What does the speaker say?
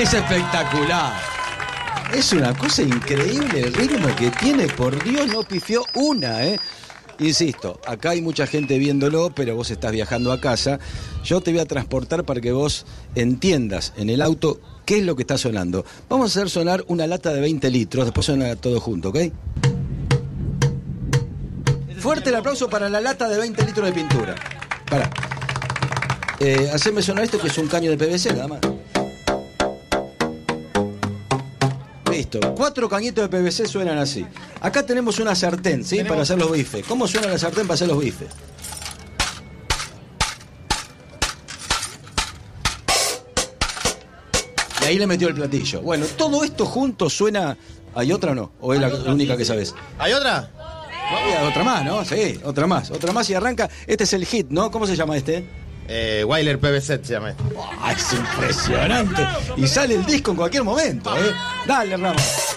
Es espectacular. Es una cosa increíble el ritmo que tiene. Por Dios, no pifió una, ¿eh? Insisto, acá hay mucha gente viéndolo, pero vos estás viajando a casa. Yo te voy a transportar para que vos entiendas en el auto qué es lo que está sonando. Vamos a hacer sonar una lata de 20 litros, después suena todo junto, ¿ok? Fuerte el aplauso para la lata de 20 litros de pintura. Pará. Haceme sonar esto, que es un caño de PVC, nada más. Listo. 4 cañitos de PVC suenan así. Acá tenemos una sartén, ¿sí? Para hacer los bifes. ¿Cómo suena la sartén para hacer los bifes? Y ahí le metió el platillo. Bueno, todo esto junto suena... ¿Hay otra o no? ¿O es la única que sabes? ¿Hay otra? Otra más, ¿no? Sí, otra más y arranca. Este es el hit, ¿no? ¿Cómo se llama este? Weiler PVC se llama. Es impresionante. Y sale el disco en cualquier momento, ¿eh? Dale, Ramos.